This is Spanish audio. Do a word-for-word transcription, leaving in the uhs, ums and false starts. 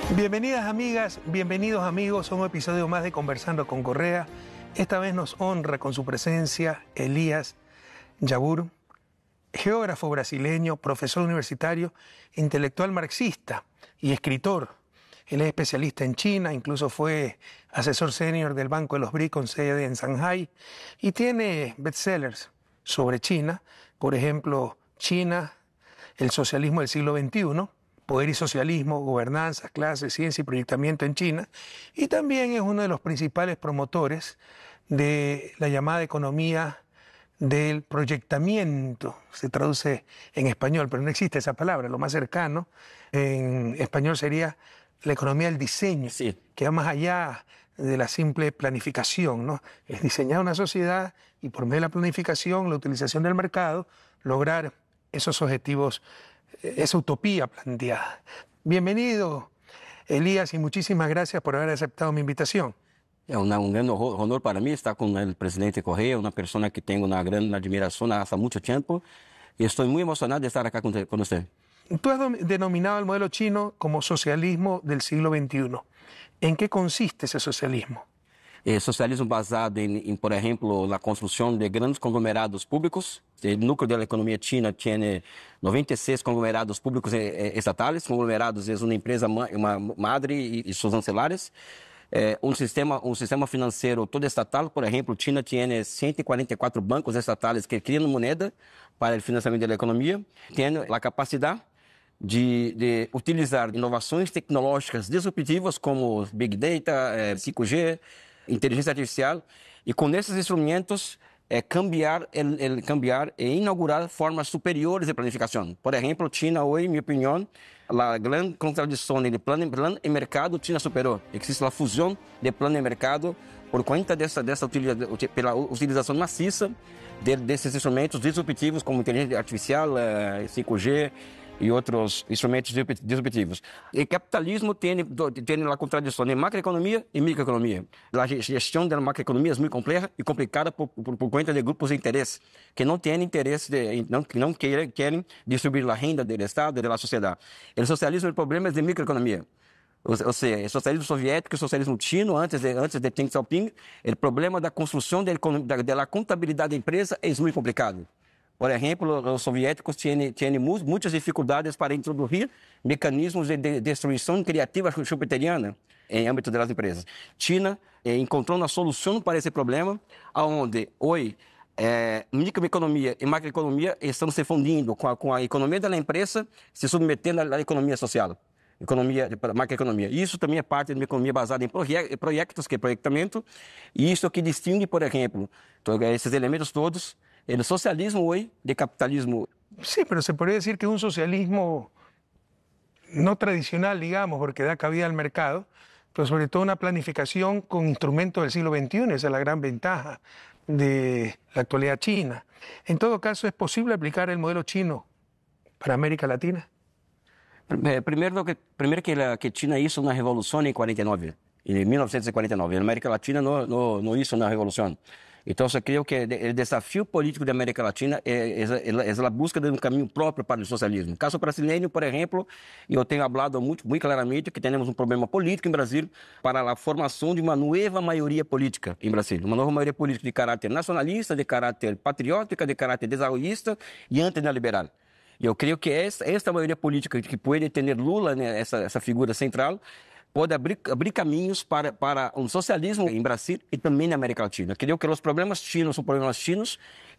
Bienvenidas amigas, bienvenidos amigos a un episodio más de Conversando con Correa. Esta vez nos honra con su presencia Elías Jabbour, geógrafo brasileño, profesor universitario, intelectual marxista y escritor. Él es especialista en China, incluso fue asesor senior del Banco de los B R I C con sede en Shanghái y tiene bestsellers sobre China, por ejemplo, China, el socialismo del siglo veintiuno, Poder y socialismo, gobernanza, clases, ciencia y proyectamiento en China, y también es uno de los principales promotores de la llamada economía del proyectamiento. Se traduce en español, pero no existe esa palabra. Lo más cercano en español sería la economía del diseño, Sí. que va más allá de la simple planificación, ¿no? Es diseñar una sociedad y por medio de la planificación, la utilización del mercado, lograr esos objetivos, esa utopía planteada. Bienvenido, Elías, y muchísimas gracias por haber aceptado mi invitación. É um, um grande honor para mim estar com o presidente Correa, uma pessoa que tenho uma grande admiração há muito tempo. E estou muito emocionado de estar aqui com, com você. Tú has denominado el modelo chino como socialismo del siglo veintiuno. ¿En qué consiste ese socialismo? É socialismo baseado em, em, por exemplo, na construção de grandes conglomerados públicos. O núcleo da economia china tem noventa e seis conglomerados públicos estatais. Conglomerados é uma empresa uma madre e, e seus ancelares. É, um sistema um sistema financeiro todo estatal. Por exemplo, China tem cento e quarenta e quatro bancos estatais que criam moeda para o financiamento da economia. Tem a capacidade de, de utilizar inovações tecnológicas disruptivas como Big Data, é, cinco G, inteligência artificial, e com esses instrumentos é, cambiar, el, el, cambiar e inaugurar formas superiores de planificação. Por exemplo, China hoje, em minha opinião, a grande contradição de plano, plano e mercado, China superou. Existe a fusão de plano e mercado por conta dessa, dessa utiliza, pela utilização maciça de, desses instrumentos disruptivos como inteligência artificial, é, cinco G, e outros instrumentos disruptivos. O capitalismo tem, tem a contradição de macroeconomia e microeconomia. A gestão da macroeconomia é muito complexa e complicada por, por, por conta de grupos de interesse que não têm interesse, de, não, não querem, querem distribuir a renda do Estado e da sociedade. O socialismo é problema de microeconomia. Ou, ou seja, o socialismo soviético e o socialismo chino, antes de, antes de Deng Xiaoping, o problema da construção da, da, da contabilidade da empresa é muito complicado. Por exemplo, os soviéticos tinham, tinham muitas dificuldades para introduzir mecanismos de destruição criativa chupeteriana em âmbito das empresas. China eh, encontrou uma solução para esse problema, onde hoje eh, microeconomia e macroeconomia estão se fundindo com a, com a economia da empresa, se submetendo à economia social. Economia, macroeconomia. Isso também é parte de uma economia baseada em projetos, que é projetamento, e isso que distingue, por exemplo, esses elementos todos, el socialismo hoy de capitalismo. Sí, pero se podría decir que es un socialismo no tradicional, digamos, porque da cabida al mercado, pero sobre todo una planificación con instrumentos del siglo veintiuno. Esa es la gran ventaja de la actualidad china. En todo caso, ¿es posible aplicar el modelo chino para América Latina? Primeiro que, primeiro que, la, que China hizo una revolución en cuarenta y nueve, en mil novecientos cuarenta y nueve. En América Latina no, no, no hizo una revolución. Então, eu creio que o desafio político da América Latina é, é, é a busca de um caminho próprio para o socialismo. No caso brasileiro, por exemplo, eu tenho falado muito, muito claramente que temos um problema político em Brasil para a formação de uma nova maioria política em Brasil. Uma nova maioria política de caráter nacionalista, de caráter patriótica, de caráter desenvolvista e antineoliberal. Eu creio que esta, esta maioria política que pode ter Lula, né, essa, essa figura central, pode abrir, abrir caminhos para, para um socialismo em Brasil e também na América Latina. Creio que os problemas chinos são problemas chinos